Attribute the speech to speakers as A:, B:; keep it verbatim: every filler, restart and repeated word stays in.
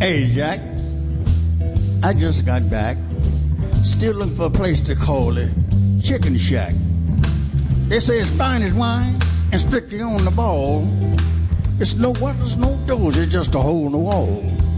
A: Hey, Jack, I just got back. Still looking for a place to call it Chicken Shack. They say it's fine as wine and strictly on the ball. It's no windows, no doors, it's just a hole in the wall.